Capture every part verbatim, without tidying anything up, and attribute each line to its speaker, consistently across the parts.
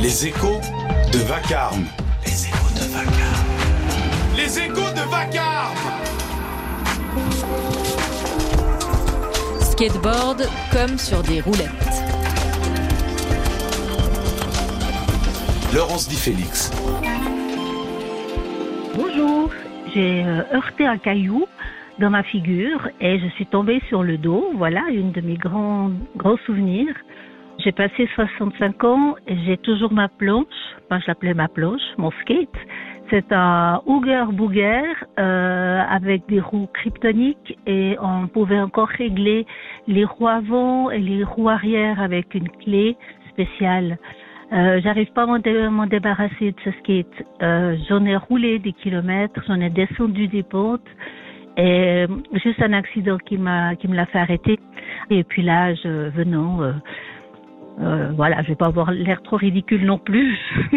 Speaker 1: Les échos de Vacarme. Les échos de Vacarme. Les échos de Vacarme.
Speaker 2: Skateboard comme sur des roulettes.
Speaker 1: Laurence Di Félix.
Speaker 3: Bonjour, j'ai euh, heurté un caillou dans ma figure et je suis tombée sur le dos. Voilà, une de mes grands, grands souvenirs. J'ai passé soixante-cinq ans et j'ai toujours ma planche. Enfin, je l'appelais ma planche, mon skate. C'est un Hooger Booger euh, avec des roues kryptoniques et on pouvait encore régler les roues avant et les roues arrière avec une clé spéciale. Euh, j'arrive pas à m'en, dé- m'en débarrasser de ce skate. Euh, j'en ai roulé des kilomètres, j'en ai descendu des pentes et juste un accident qui m'a qui me l'a fait arrêter. Et puis l'âge euh, venant, euh, euh, voilà, je vais pas avoir l'air trop ridicule non plus.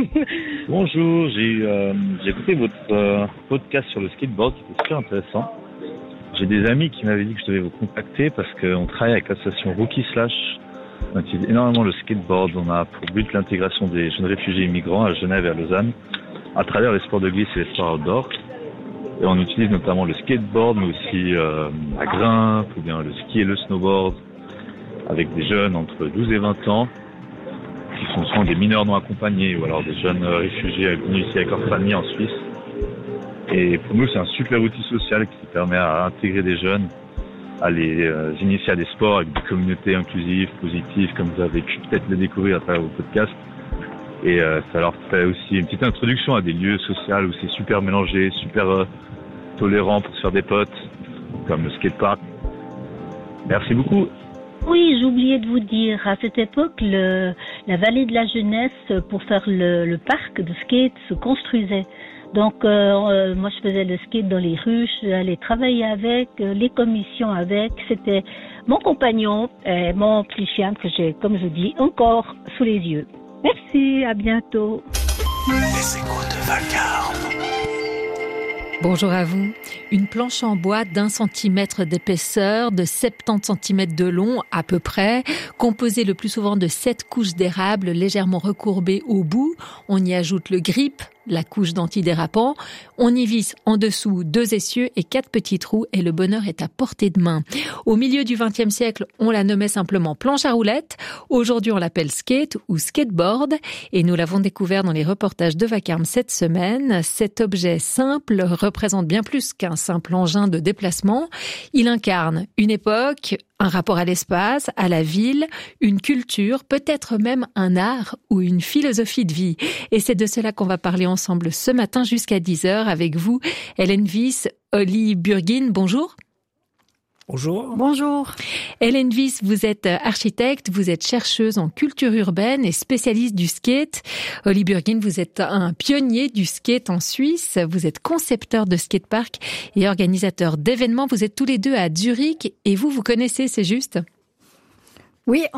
Speaker 4: Bonjour, j'ai, euh, j'ai écouté votre euh, podcast sur le skateboard qui était super intéressant. J'ai des amis qui m'avaient dit que je devais vous contacter parce qu'on travaille avec l'association Rookie Slash. On utilise énormément le skateboard. On a pour but l'intégration des jeunes réfugiés immigrants à Genève et à Lausanne à travers les sports de glisse et les sports outdoor. Et on utilise notamment le skateboard, mais aussi euh, la grimpe ou bien le ski et le snowboard avec des jeunes entre douze et vingt ans qui sont souvent des mineurs non accompagnés ou alors des jeunes réfugiés venus ici avec leur famille en Suisse. Et pour nous, c'est un super outil social qui permet à intégrer des jeunes, à les euh, initier à des sports avec des communautés inclusives, positives, comme vous avez pu peut-être le découvrir à travers vos podcasts. Et euh, ça leur fait aussi une petite introduction à des lieux sociaux où c'est super mélangé, super euh, tolérant pour se faire des potes, comme le skatepark. Merci beaucoup.
Speaker 3: Oui, j'ai oublié de vous dire, à cette époque, le, la vallée de la jeunesse, pour faire le, le parc de skate, se construisait. Donc, euh, euh, moi, je faisais le skate dans les rues, j'allais travailler avec, euh, les commissions avec. C'était mon compagnon et mon petit chien que j'ai, comme je dis, encore sous les yeux. Merci, à bientôt.
Speaker 1: Les échos de Vacarme.
Speaker 2: Bonjour à vous. Une planche en bois d'un centimètre d'épaisseur, de soixante-dix centimètres de long à peu près, composée le plus souvent de sept couches d'érable légèrement recourbées au bout. On y ajoute le grip, la couche d'antidérapant. On y visse en dessous deux essieux et quatre petits trous et le bonheur est à portée de main. Au milieu du vingtième siècle, on la nommait simplement planche à roulettes. Aujourd'hui, on l'appelle skate ou skateboard et nous l'avons découvert dans les reportages de Vacarme cette semaine. Cet objet simple représente bien plus qu'un simple engin de déplacement. Il incarne une époque, un rapport à l'espace, à la ville, une culture, peut-être même un art ou une philosophie de vie. Et c'est de cela qu'on va parler ensemble ce matin jusqu'à dix heures avec vous, Hélène Wyss, Oli Burgin. Bonjour.
Speaker 5: Bonjour.
Speaker 3: Bonjour.
Speaker 2: Hélène Wyss, vous êtes architecte, vous êtes chercheuse en culture urbaine et spécialiste du skate. Oli Burgin, vous êtes un pionnier du skate en Suisse. Vous êtes concepteur de skatepark et organisateur d'événements. Vous êtes tous les deux à Zurich et vous, vous connaissez, c'est juste ?
Speaker 6: Oui,